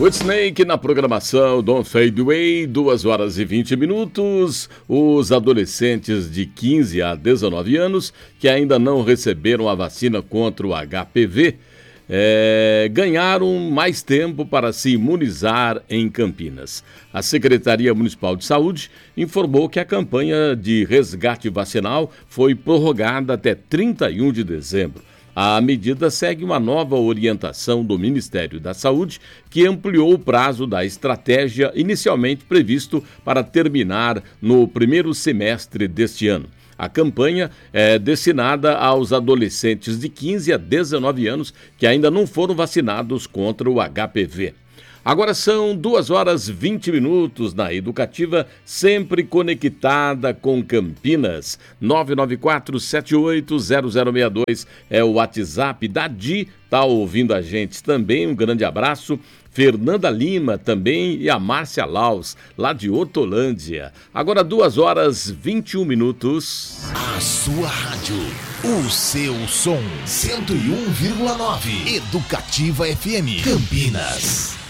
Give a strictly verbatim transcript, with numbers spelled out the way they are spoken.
Snake na programação Don't Fade Away, duas horas e vinte minutos. Os adolescentes de quinze a dezenove anos que ainda não receberam a vacina contra o H P V é, ganharam mais tempo para se imunizar em Campinas. A Secretaria Municipal de Saúde informou que a campanha de resgate vacinal foi prorrogada até trinta e um de dezembro. A medida segue uma nova orientação do Ministério da Saúde, que ampliou o prazo da estratégia inicialmente previsto para terminar no primeiro semestre deste ano. A campanha é destinada aos adolescentes de quinze a dezenove anos que ainda não foram vacinados contra o H P V. Agora são duas horas e vinte minutos na Educativa, sempre conectada com Campinas. nove nove quatro sete oito zero zero seis dois é o WhatsApp da Di, tá ouvindo a gente também, um grande abraço. Fernanda Lima também e a Márcia Laus, lá de Hortolândia. Agora duas horas e vinte e um minutos. A sua rádio, o seu som, cento e um vírgula nove, Educativa F M, Campinas.